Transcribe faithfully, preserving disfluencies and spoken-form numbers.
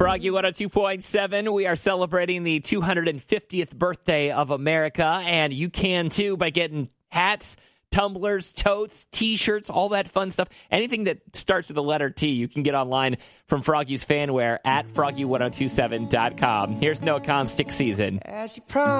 Froggy one oh two point seven, we are celebrating the two hundred fiftieth birthday of America, and you can too by getting hats, tumblers, totes, T-shirts, all that fun stuff. Anything that starts with the letter T, you can get online from Froggy's Fanwear at froggy ten twenty-seven dot com. Here's Noah Kahan's Stick Season. As you promised.